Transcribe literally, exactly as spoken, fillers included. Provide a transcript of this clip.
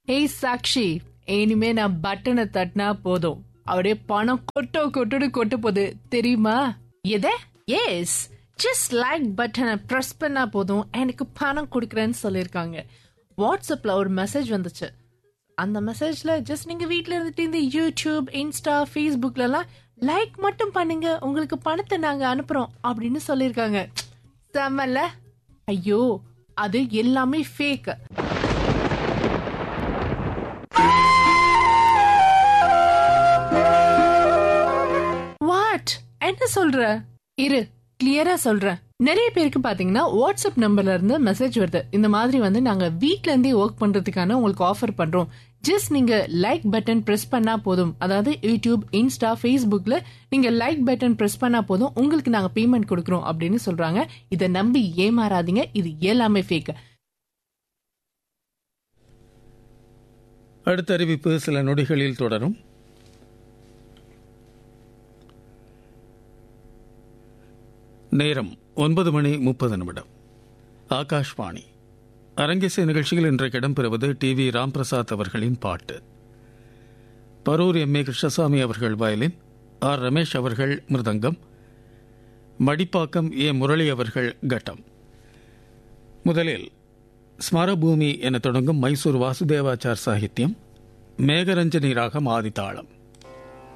ஏய் சாக்ஷி, இனிமே நான் பட்டனை தட்டினா போதும், அப்படியே பணம் கொட்டோ கொட்டோடு கொட்ட போகுது தெரியுமா? எத? எஸ், ஜஸ்ட் லைக் பட்டனை பிரஸ் பண்ணா போதும் எனக்கு பணம் கொடுக்குறேன்னு சொல்லியிருக்காங்க. வாட்ஸ்அப்ல ஒரு மெசேஜ் வந்துச்சு. அந்த மெசேஜ்ல ஜஸ்ட் நீங்க வீட்ல இருந்துட்டு இந்த யூடியூப், இன்ஸ்டா, ஃபேஸ்புக்ல எல்லாம் லைக் மட்டும் பண்ணுங்க, உங்களுக்கு பணத்தை நாங்க அனுப்புறோம் அப்படின்னு சொல்லிருக்காங்க. செம்மல்ல? ஐயோ, அது எல்லாமே ஃபேக். வாட்? என்ன சொல்ற? இரு, கிளியரா சொல்றேன். நிறைய பேருக்கு பாத்தீங்கன்னா வாட்ஸ்அப் நம்பர்ல இருந்து மெசேஜ் வருது, இந்த மாதிரி வந்து நாங்க வீட்ல இருந்தே ஒர்க் பண்றதுக்கான உங்களுக்கு ஆஃபர் பண்றோம், ஜஸ்ட் நீங்க லைக் பட்டன் பிரஸ் பண்ணா போதும், அதாவது யூடியூப், இன்ஸ்டா, ஃபேஸ்புக்ல நீங்க லைக் பட்டன் பிரஸ் பண்ணா போதும் உங்களுக்கு நாங்க பேமெண்ட் கொடுக்கறோம் அப்படின்னு சொல்றாங்க. இதை நம்பி ஏமாறாதீங்க, இது எல்லாமே ஃபேக். அடுத்த அறிவிப்பு சில நொடிகளில் தொடரும். நேரம் ஒன்பது மணி முப்பது நிமிடம். ஆகாஷ்வாணி அரங்கேசை நிகழ்ச்சியில் இன்றைக்கு இடம்பெறுவது டி வி ராம்பிரசாத் அவர்களின் பாட்டு. பரூர் எம் ஏ கிருஷ்ணசாமி அவர்கள் வயலின், ஆர் ரமேஷ் அவர்கள் மிருதங்கம், மடிப்பாக்கம் ஏ முரளி அவர்கள் கட்டம். முதலில் ஸ்மரபூமி என தொடங்கும் மைசூர் வாசுதேவாச்சார் சாகித்யம், மேகரஞ்சனி ராகம் ஆதிதாளம்.